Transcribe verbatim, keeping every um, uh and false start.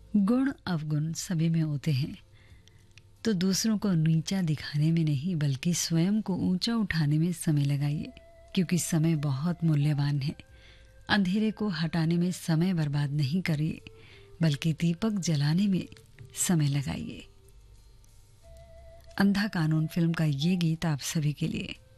गुण अवगुण सभी में होते हैं, तो दूसरों को नीचा दिखाने में नहीं बल्कि स्वयं को ऊंचा उठाने में समय लगाइए, क्योंकि समय बहुत मूल्यवान है। अंधेरे को हटाने में समय बर्बाद नहीं करिए, बल्कि दीपक जलाने में समय लगाइए। अंधा कानून फिल्म का ये गीत आप सभी के लिए।